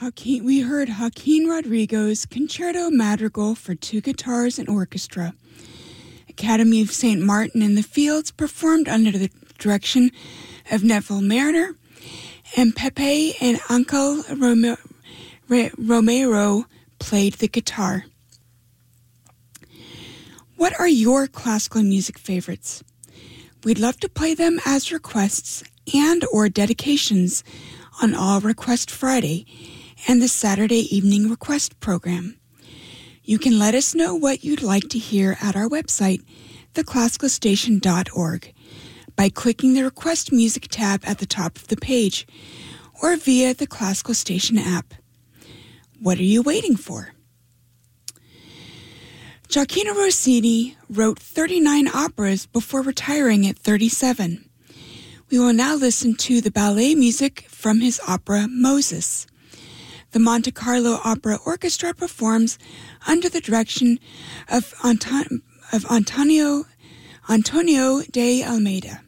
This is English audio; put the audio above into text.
We heard Joaquin Rodrigo's Concerto Madrigal for two guitars and orchestra. Academy of St. Martin in the Fields performed under the direction of Neville Mariner, and Pepe and Uncle Romero played the guitar. What are your classical music favorites? We'd love to play them as requests and or dedications on All Request Friday and the Saturday Evening Request Program. You can let us know what you'd like to hear at our website, theclassicalstation.org, by clicking the Request Music tab at the top of the page, or via the Classical Station app. What are you waiting for? Gioacchino Rossini wrote 39 operas before retiring at 37. We will now listen to the ballet music from his opera Moses. The Monte Carlo Opera Orchestra performs under the direction of Antonio de Almeida.